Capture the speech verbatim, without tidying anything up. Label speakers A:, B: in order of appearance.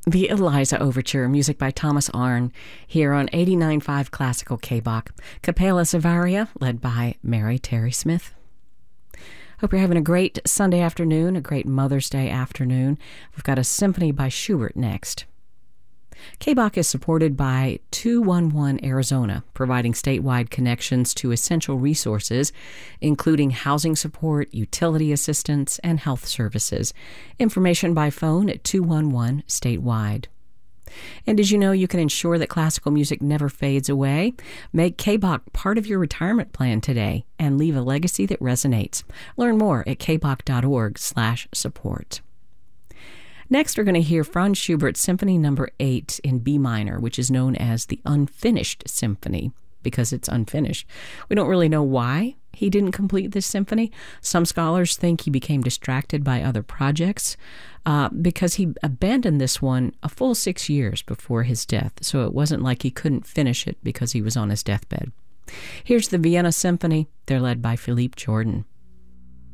A: The Eliza Overture, music by Thomas Arne, here on eighty-nine point five Classical K-Bach. Capella Savaria, led by Mary Terry Smith. Hope you're having a great Sunday afternoon, a great Mother's Day afternoon. We've got a symphony by Schubert next. K-Bach is supported by two one one Arizona, providing statewide connections to essential resources, including housing support, utility assistance, and health services. Information by phone at two one one statewide. And did you know you can ensure that classical music never fades away? Make K-Bach part of your retirement plan today and leave a legacy that resonates. Learn more at kbach.org slash support. Next, we're going to hear Franz Schubert's Symphony Number eight in B minor, which is known as the Unfinished Symphony, because it's unfinished. We don't really know why he didn't complete this symphony. Some scholars think he became distracted by other projects uh, because he abandoned this one a full six years before his death, so it wasn't like he couldn't finish it because he was on his deathbed. Here's the Vienna Symphony. They're led by Philippe Jordan.